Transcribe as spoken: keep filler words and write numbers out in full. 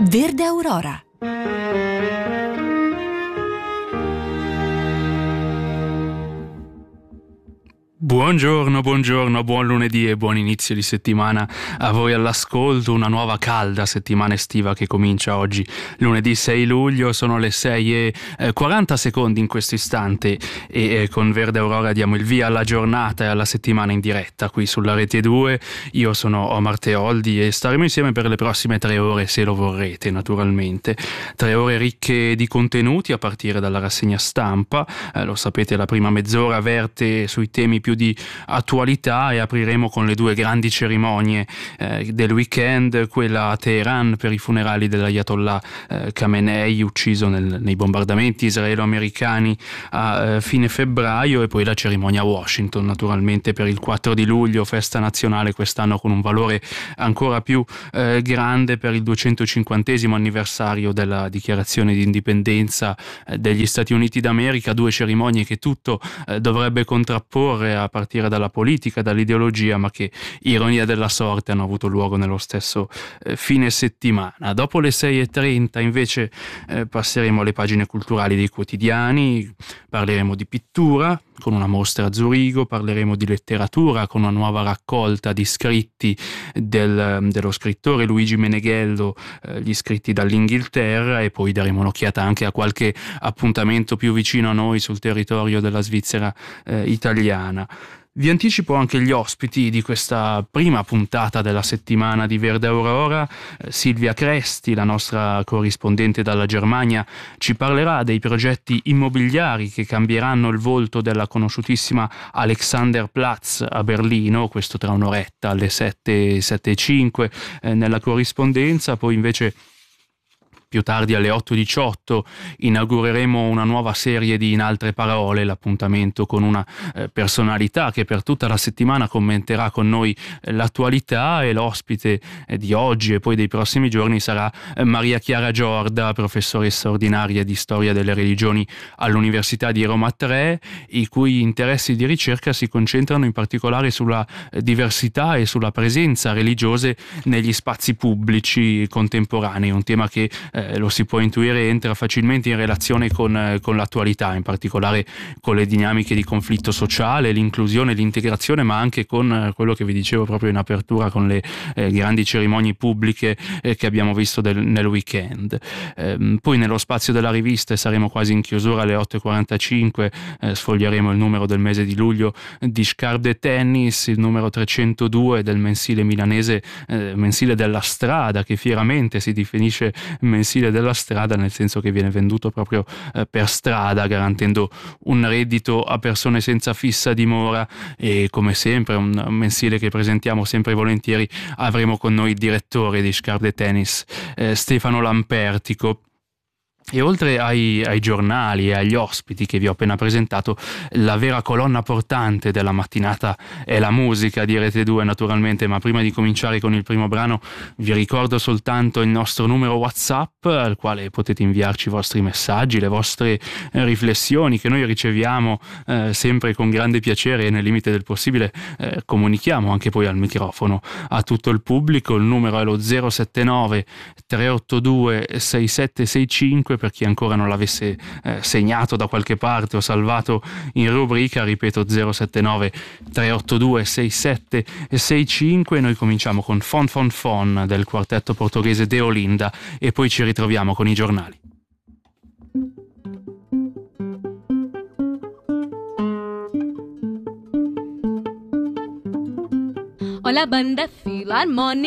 Verde Aurora. Buongiorno, buongiorno, buon lunedì e buon inizio di settimana a voi all'ascolto. Una nuova calda settimana estiva che comincia oggi, lunedì sei luglio. Sono le sei e quaranta secondi in questo istante e con Verde Aurora diamo il via alla giornata e alla settimana in diretta qui sulla Rete due. Io sono Omar Teoldi e staremo insieme per le prossime tre ore, se lo vorrete naturalmente. Tre ore ricche di contenuti a partire dalla rassegna stampa. Eh, lo sapete, la prima mezz'ora verte sui temi più di attualità e apriremo con le due grandi cerimonie eh, del weekend, quella a Teheran per i funerali dell'Ayatollah eh, Khamenei, ucciso nel, nei bombardamenti israelo-americani a eh, fine febbraio, e poi la cerimonia a Washington naturalmente per il quattro di luglio, festa nazionale quest'anno con un valore ancora più eh, grande per il duecentocinquantesimo anniversario della dichiarazione di indipendenza eh, degli Stati Uniti d'America. Due cerimonie che tutto eh, dovrebbe contrapporre a partire dalla politica, dall'ideologia, ma che, ironia della sorte, hanno avuto luogo nello stesso eh, fine settimana. Dopo le sei e trenta invece eh, passeremo alle pagine culturali dei quotidiani, parleremo di pittura con una mostra a Zurigo, parleremo di letteratura con una nuova raccolta di scritti del, dello scrittore Luigi Meneghello, eh, gli scritti dall'Inghilterra, e poi daremo un'occhiata anche a qualche appuntamento più vicino a noi sul territorio della Svizzera eh, italiana. Vi anticipo anche gli ospiti di questa prima puntata della settimana di Verde Aurora. Eh, Silvia Cresti, la nostra corrispondente dalla Germania, ci parlerà dei progetti immobiliari che cambieranno il volto della conosciutissima Alexanderplatz a Berlino, questo tra un'oretta alle sette, sette e cinque eh, nella corrispondenza. Poi invece più tardi alle otto e diciotto inaugureremo una nuova serie di In altre parole, l'appuntamento con una eh, personalità che per tutta la settimana commenterà con noi eh, l'attualità, e l'ospite eh, di oggi e poi dei prossimi giorni sarà eh, Maria Chiara Giorda, professoressa ordinaria di storia delle religioni all'Università di Roma tre, i cui interessi di ricerca si concentrano in particolare sulla eh, diversità e sulla presenza religiose negli spazi pubblici contemporanei, un tema che eh, lo si può intuire entra facilmente in relazione con, eh, con l'attualità, in particolare con le dinamiche di conflitto sociale, l'inclusione, l'integrazione, ma anche con eh, quello che vi dicevo proprio in apertura, con le eh, grandi cerimonie pubbliche eh, che abbiamo visto del, nel weekend. Eh, poi nello spazio della rivista, e saremo quasi in chiusura alle otto e quarantacinque, eh, sfoglieremo il numero del mese di luglio di Scarpe de Tennis, il numero trecentodue del mensile milanese, eh, mensile della strada, che fieramente si definisce mensile della strada, nel senso che viene venduto proprio eh, per strada, garantendo un reddito a persone senza fissa dimora. E come sempre un mensile che presentiamo sempre volentieri. Avremo con noi il direttore di Scarpe de Tennis, eh, Stefano Lampertico. E oltre ai, ai giornali e agli ospiti che vi ho appena presentato, la vera colonna portante della mattinata è la musica di Rete due naturalmente. Ma prima di cominciare con il primo brano vi ricordo soltanto il nostro numero WhatsApp, al quale potete inviarci i vostri messaggi, le vostre eh, riflessioni, che noi riceviamo eh, sempre con grande piacere, e nel limite del possibile eh, comunichiamo anche poi al microfono a tutto il pubblico. Il numero è lo zero sette nove tre otto due sei sette sei cinque, per chi ancora non l'avesse eh, segnato da qualche parte o salvato in rubrica. Ripeto, zero sette nove tre otto due sei sette sei cinque. Noi cominciamo con Fon Fon Fon del quartetto portoghese De Olinda e poi ci ritroviamo con i giornali. Hola banda filarmónica.